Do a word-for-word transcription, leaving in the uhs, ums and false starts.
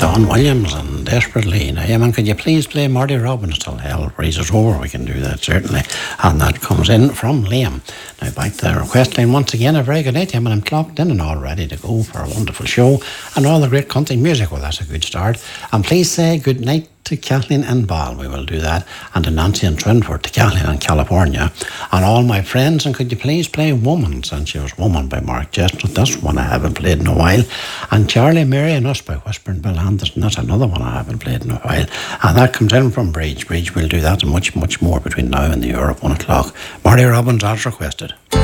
Don Williams and Desperately. Now, yeah, man, could you please play Marty Robbins till hell freezes over? We can do that, certainly. And that comes in from Liam. Now, back to the request line once again. A very good night, Tim, and I'm clocked in and all ready to go for a wonderful show and all the great country music. Well, that's a good start. And please say good night to Kathleen and Ball. We will do that. And to Nancy and Trentford, to Kathleen in California. And all my friends, and could you please play Woman, since she was Woman by Mark Chestnut. That's one I haven't played in a while. And Charlie, Mary and Us by Whispering Bill Anderson. That's another one I haven't played in a while. And that comes in from Bridge. Bridge, we'll do that and much, much more between now and the hour of one o'clock. Marty Robbins as requested.